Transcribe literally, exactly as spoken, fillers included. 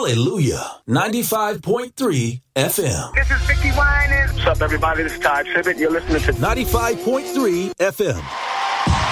Hallelujah. ninety-five point three F M. This is Vicky Winans. What's up, everybody? This is Ty Tribbett. You're listening to ninety-five point three F M.